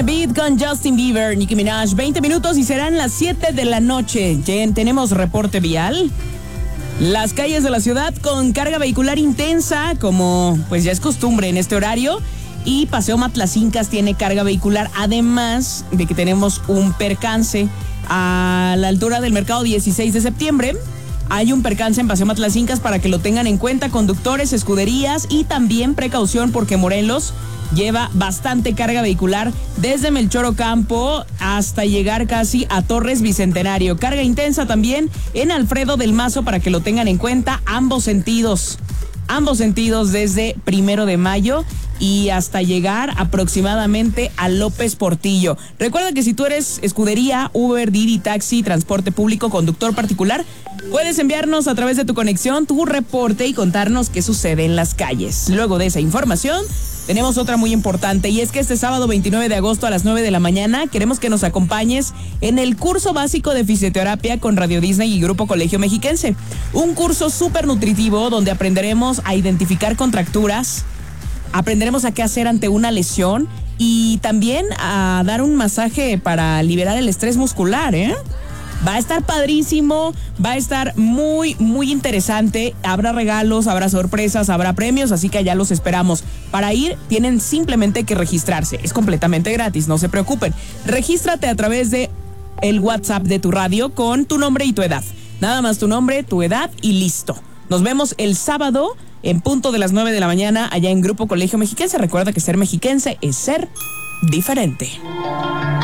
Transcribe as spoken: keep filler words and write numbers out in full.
a Beat con Justin Bieber, Nicki Minaj, veinte minutos y serán las siete de la noche. Jen, tenemos reporte vial. Las calles de la ciudad con carga vehicular intensa, como pues ya es costumbre en este horario. Y Paseo Matlacincas tiene carga vehicular, además de que tenemos un percance a la altura del mercado dieciséis de septiembre. Hay un percance en Paseo Matlacincas para que lo tengan en cuenta, conductores, escuderías, y también precaución porque Morelos lleva bastante carga vehicular desde Melchor Ocampo hasta llegar casi a Torres Bicentenario. Carga intensa también en Alfredo del Mazo para que lo tengan en cuenta, ambos sentidos. Ambos sentidos desde Primero de Mayo y hasta llegar aproximadamente a López Portillo. Recuerda que si tú eres escudería, Uber, Didi, taxi, transporte público, conductor particular, puedes enviarnos a través de tu conexión tu reporte y contarnos qué sucede en las calles. Luego de esa información, tenemos otra muy importante, y es que este sábado veintinueve de agosto a las nueve de la mañana queremos que nos acompañes en el curso básico de fisioterapia con Radio Disney y Grupo Colegio Mexiquense. Un curso súper nutritivo donde aprenderemos a identificar contracturas, aprenderemos a qué hacer ante una lesión y también a dar un masaje para liberar el estrés muscular, ¿eh? Va a estar padrísimo, va a estar muy, muy interesante. Habrá regalos, habrá sorpresas, habrá premios, así que allá los esperamos. Para ir, tienen simplemente que registrarse. Es completamente gratis, no se preocupen. Regístrate a través de el WhatsApp de tu radio con tu nombre y tu edad. Nada más tu nombre, tu edad y listo. Nos vemos el sábado en punto de las nueve de la mañana allá en Grupo Colegio Mexiquense. Recuerda que ser mexiquense es ser diferente.